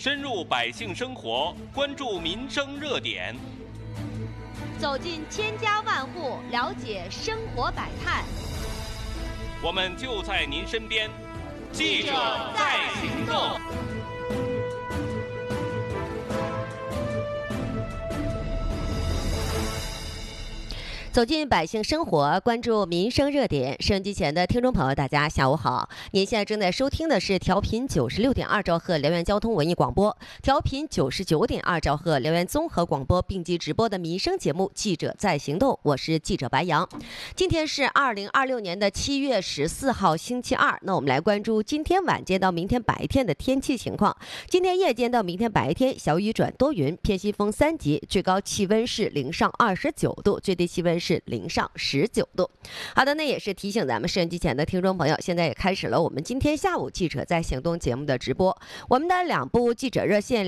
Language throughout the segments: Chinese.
深入百姓生活，关注民生热点， 走进千家万户，了解生活百态。 我们就在您身边，记者在行动。 走进百姓生活，关注民生热点。收音机前的听众朋友，大家下午好！您现在正在收听的是调频96.2兆赫辽源交通文艺广播，调频99.2兆赫辽源综合广播并机直播的民生节目《记者在行动》，我是记者白杨。今天是2026年的7月14号，星期二。那我们来关注今天晚间到明天白天的天气情况。今天夜间到明天白天，小雨转多云，偏西风3级，最高气温是0上29度，最低气温是0上19度。好的，那也是提醒咱们收音机前的听众朋友，现在也开始了我们今天下午记者在行动节目的直播。我们的2部记者热线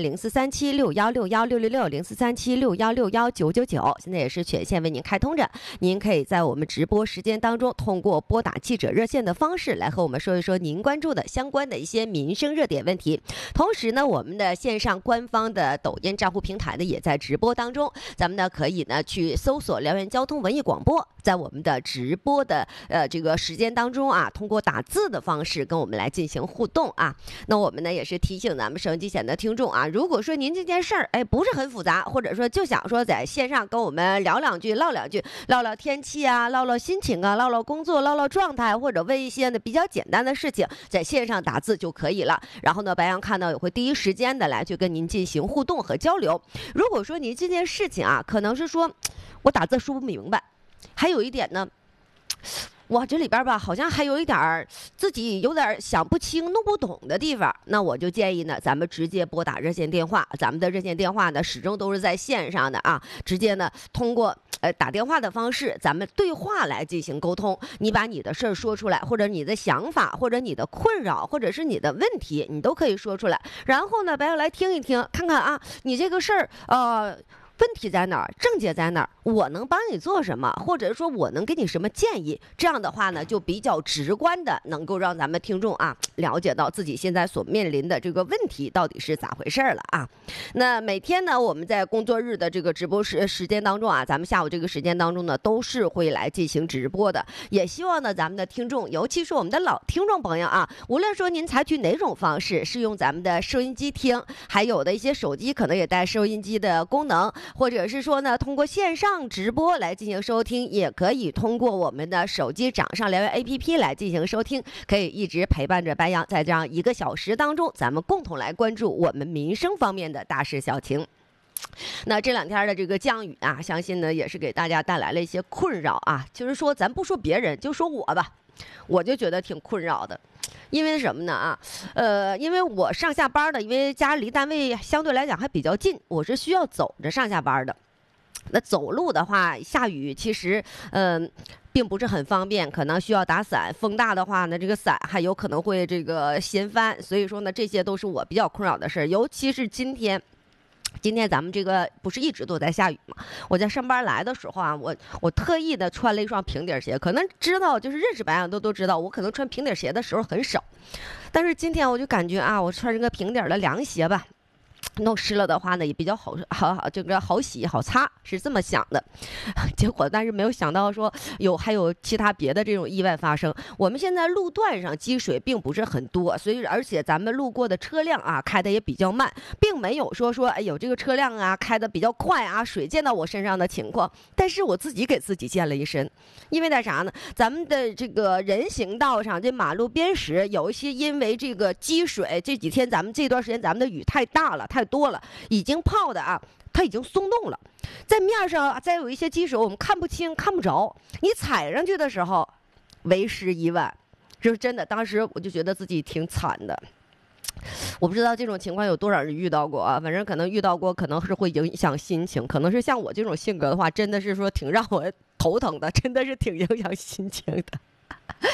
0437616166，043761619999，现在也是全线为您开通着。您可以在我们直播时间当中，通过拨打记者热线的方式来和我们说一说您关注的相关的一些民生热点问题。同时呢，我们的线上官方的抖音账户平台呢也在直播当中，咱们呢可以呢去搜索辽源交通文艺广播，在我们的直播的这个时间当中啊，通过打字的方式跟我们来进行互动啊。那我们呢也是提醒咱们收音机前的听众啊，如果说您这件事儿不是很复杂，或者说就想说在线上跟我们聊两句、唠两句，唠唠天气啊，唠唠心情啊，唠唠工作，唠唠状态，或者问一些呢比较简单的事情，在线上打字就可以了。然后呢，白杨看到也会第一时间的来去跟您进行互动和交流。如果说您这件事情啊，可能是说我打字说不明白，还有一点呢，我这里边吧好像还有一点自己有点想不清弄不懂的地方，那我就建议呢咱们直接拨打热线电话，咱们的热线电话呢始终都是在线上的啊，直接呢通过打电话的方式咱们对话来进行沟通，你把你的事儿说出来，或者你的想法，或者你的困扰，或者是你的问题，你都可以说出来，然后呢白要来听一听，看看啊你这个事儿问题在哪儿？症结在哪儿？我能帮你做什么？或者说我能给你什么建议？这样的话呢，就比较直观的能够让咱们听众啊了解到自己现在所面临的这个问题到底是咋回事了啊。那每天呢，我们在工作日的这个直播时间当中啊，咱们下午这个时间当中呢，都是会来进行直播的。也希望呢，咱们的听众，尤其是我们的老听众朋友啊，无论说您采取哪种方式，是用咱们的收音机听，还有的一些手机可能也带收音机的功能。或者是说呢，通过线上直播来进行收听，也可以通过我们的手机掌上辽源 APP 来进行收听，可以一直陪伴着白杨，在这样1个小时当中，咱们共同来关注我们民生方面的大事小情。那这2天的这个降雨啊，相信呢也是给大家带来了一些困扰啊。就是说，咱不说别人，就说我吧，我就觉得挺困扰的。因为什么呢啊？因为我上下班的，因为家离单位相对来讲还比较近，我是需要走着上下班的。那走路的话，下雨其实并不是很方便，可能需要打伞，风大的话呢，这个伞还有可能会这个掀翻，所以说呢，这些都是我比较困扰的事儿，尤其是今天咱们这个不是一直都在下雨吗？我在上班来的时候啊，我特意的穿了一双平底鞋，可能知道就是认识白杨都知道，我可能穿平底鞋的时候很少，但是今天我就感觉啊，我穿这个平底的凉鞋吧，弄湿了的话呢也比较好这个好洗好擦，是这么想的。结果但是没有想到说还有其他别的这种意外发生。我们现在路段上积水并不是很多，所以而且咱们路过的车辆啊开的也比较慢，并没有说有这个车辆啊开的比较快啊水溅到我身上的情况。但是我自己给自己溅了一身，因为在啥呢？咱们的这个人行道上这马路边时有一些因为这个积水，这几天咱们这段时间咱们的雨太大了太多了，已经泡的啊它已经松动了，在面上再有一些积水我们看不清看不着，你踩上去的时候为时已晚。就是真的当时我就觉得自己挺惨的。我不知道这种情况有多少人遇到过啊，反正可能遇到过，可能是会影响心情，可能是像我这种性格的话，真的是说挺让我头疼的，真的是挺影响心情的。